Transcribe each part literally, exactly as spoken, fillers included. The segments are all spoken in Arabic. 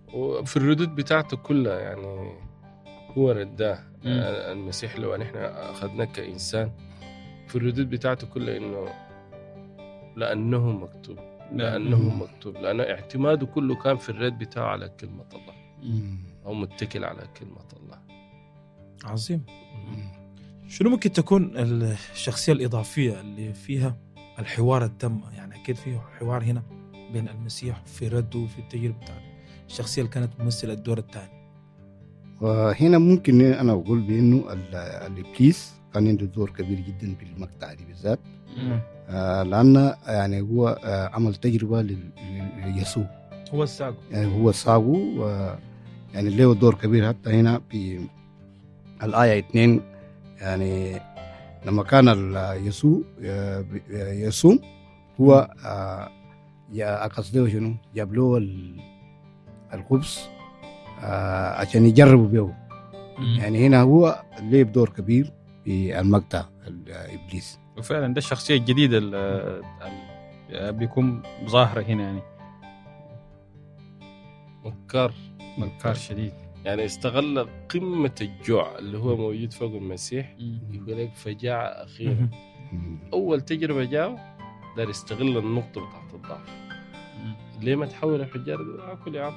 وفي الردود بتاعته كلها يعني هو رداه المسيح. لو ان احنا اخذناه كإنسان في الردود بتاعته كلها انه لانه مكتوب لانه مكتوب لانه اعتماده كله كان في الرد بتاعه على كلمة الله او متكل على كلمة الله. عظيم. شنو ممكن تكون الشخصية الإضافية اللي فيها الحوار التام؟ يعني أكيد فيه حوار هنا بين المسيح في رده وفي التجربة بتاعته، الشخصية اللي كانت ممثلة الدور الثاني. وهنا ممكن أنا أقول بأنه الإبليس كان عنده دور كبير جدا بالمقطع دي بالذات، آه لأن يعني هو آه عمل تجربة ليسوع، هو الساقو يعني هو الساقو، يعني له دور كبير. حتى هنا في الآية اثنين يعني لما كان يسوع يصوم هو يا قصده شنو جاب له الخبز عشان يجربوا به. يعني هنا هو له دور كبير في المقطع الإبليس. وفعلا ده الشخصية الجديدة اللي بيكون ظاهرة هنا، يعني مكار مكار شديد. يعني استغل قمة الجوع اللي هو موجود فوق المسيح، يقول لك فجاعة أخيرا. أول تجربة جاء دار يستغل النقطة بتاعت الضعف. ليه ما تحول الحجار؟ أكل يا عم.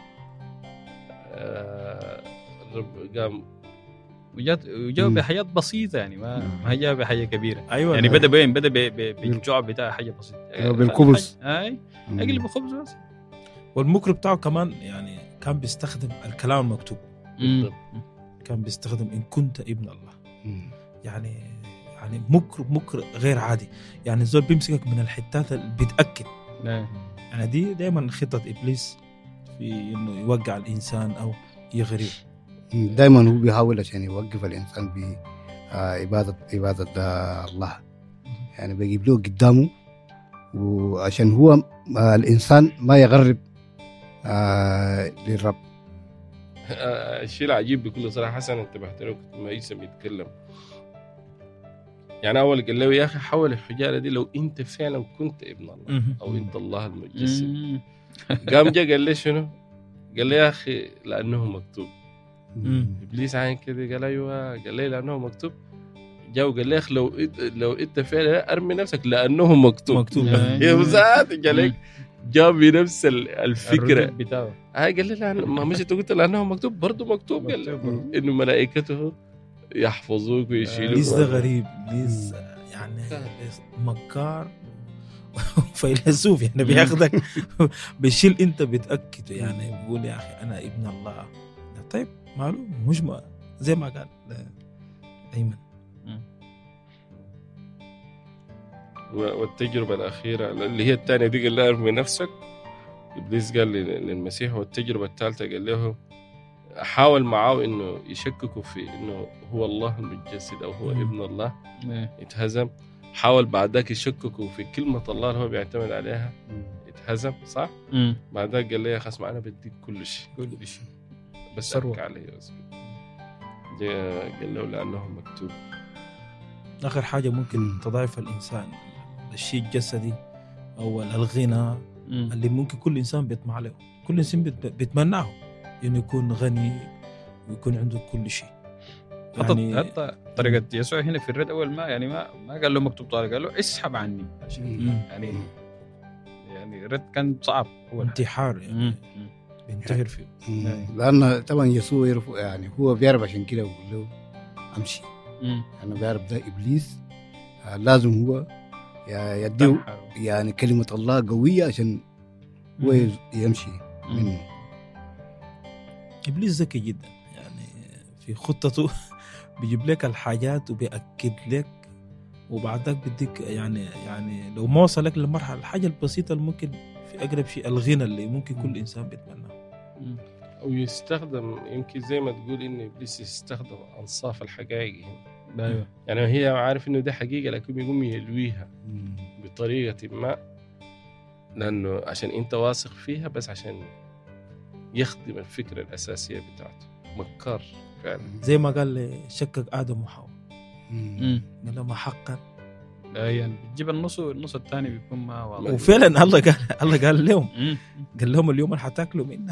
آه الرب قام وجات وجاء بحياة بسيطة، يعني ما ما جاء بحاجة كبيرة. أيوة يعني بدأ بين بدأ بالجوع بتاع حاجة بسيطة بالخبز، أي أقلب الخبز بس. والمكر بتاعه كمان يعني كان بيستخدم الكلام المكتوب. كان بيستخدم إن كنت ابن الله. يعني يعني مكر مكر غير عادي. يعني الزول بيمسكك من الحتات اللي بيتأكد. يعني دي دائما خطة إبليس في إنه يوقع الإنسان أو يغريه. دائما هو بيحاول عشان يوقف الإنسان بعبادة عبادة الله. يعني بيجيب له قدامه، وعشان هو الإنسان ما يغرب آه للرب. الشيء العجيب بكل صراحة حسن انتبهت له كنت ما عيسى بيتكلم. يعني أول قال له يا أخي حول الحجارة دي لو أنت فعلا كنت ابن الله أو أنت الله المتجسد. قام جاء قال له شنو؟ قال له يا أخي لأنه مكتوب. إبليس عين كده قال أيوة، قال له لأنه مكتوب. جاء وقال له يا أخي لو لو أنت فعلا أرمي نفسك لأنه مكتوب. مكتوب يا مساعد قال لك جاب بنفس الفكرة بتاعه. هاي قال لي ما مش تقول لأنه مكتوب برضو مكتوب، قال إنه ملائكته يحفظوك ويشيلوك. ليس ده غريب، ليس يعني مكار فيلسوف، يعني بياخدك بيشيل أنت بتأكد، يعني بيقول يا أخي أنا ابن الله. طيب معلوم مش ما زي ما قال أيمن. والتجربة الأخيرة اللي هي الثانية دي قال له ارمي نفسك. إبليس قال للمسيح. والتجربة الثالثة قال له حاول معاه إنه يشككوا في إنه هو الله المتجسد أو هو ابن الله. اتهزم. حاول بعد ذاك يشككوا في كلمة الله اللي هو بيعتمد عليها. اتهزم صح. بعد ذاك قال له يا خصم أنا بديك كل شيء كل شيء بس أرك عليه. قال له لأنه مكتوب. آخر حاجة ممكن تضعف الإنسان الشيء الجسدي أو الغنى اللي ممكن كل إنسان بيطمع له. كل إنسان بيتمناه إنه يكون غني ويكون عنده كل شيء. يعني حتى طريقة يسوع هنا في الرد أول ما يعني ما ما قال له مكتوب طارق، قال له اسحب عني. يعني يعني الرد كان صعب، هو انتحار يعني بينتحر فيه. لأن طبعا يسوع يعرف، يعني هو بيعرف عشان كده يقول له أمشي. أنا بعرف ده إبليس لازم هو يديه يعني كلمة الله قوية عشان هو يمشي منه. إبليس ذكي جدا، يعني في خطته بيجيب لك الحاجات وبيأكد لك، وبعد ذلك بديك يعني يعني لو ما وصلك للمرحلة الحاجة البسيطة اللي ممكن في أقرب شيء الغنى اللي ممكن كل إنسان بيتمناه. أو يستخدم يمكن زي ما تقول إن إبليس يستخدم أنصاف الحقائق هنا. أيوة. يعني هي عارف إنه ده حقيقة لكن يقوم يلويها بطريقة ما، لأنه عشان أنت واثق فيها، بس عشان يخدم الفكرة الأساسية بتاعته. مكار فعلا. زي ما قال شكك آدم وحواء لما حقا لا يعني بتجيب النص النص الثاني بيكون ما واضح. وفعلا الله قال الله قال لهم قال لهم اليوم اللي حتاكلوا منها